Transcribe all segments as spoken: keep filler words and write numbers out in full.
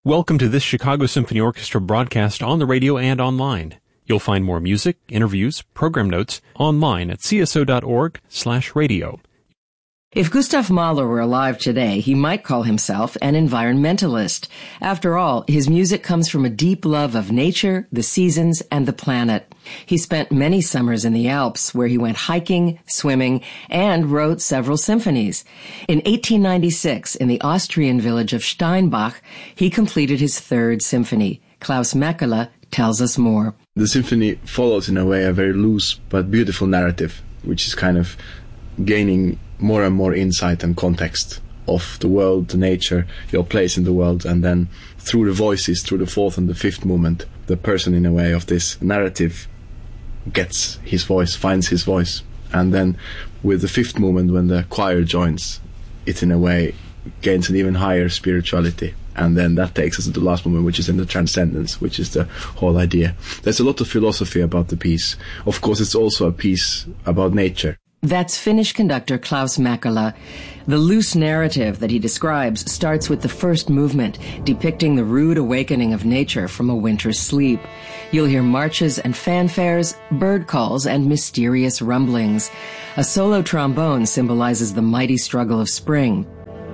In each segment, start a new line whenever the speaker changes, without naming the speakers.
Welcome to this Chicago Symphony Orchestra broadcast on the radio and online. You'll find more music, interviews, program notes online at c s o dot org slash radio.
If Gustav Mahler were alive today, he might call himself an environmentalist. After all, his music comes from a deep love of nature, the seasons, and the planet. He spent many summers in the Alps, where he went hiking, swimming, and wrote several symphonies. In eighteen ninety-six, in the Austrian village of Steinbach, he completed his third symphony. Klaus Mäkelä tells us more.
The symphony follows, in a way, a very loose but beautiful narrative, which is kind of gaining more and more insight and context of the world, the nature, your place in the world, and then through the voices, through the fourth and the fifth movement, the person, in a way, of this narrative gets his voice, finds his voice. And then with the fifth movement, when the choir joins, it, in a way, gains an even higher spirituality. And then that takes us to the last moment, which is in the transcendence, which is the whole idea. There's a lot of philosophy about the piece. Of course, it's also a piece about nature.
That's Finnish conductor Klaus Mäkelä. The loose narrative that he describes starts with the first movement, depicting the rude awakening of nature from a winter's sleep. You'll hear marches and fanfares, bird calls, and mysterious rumblings. A solo trombone symbolizes the mighty struggle of spring.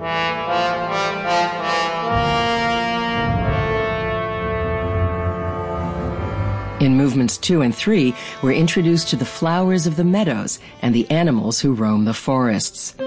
In movements two and three, we're introduced to the flowers of the meadows and the animals who roam the forests.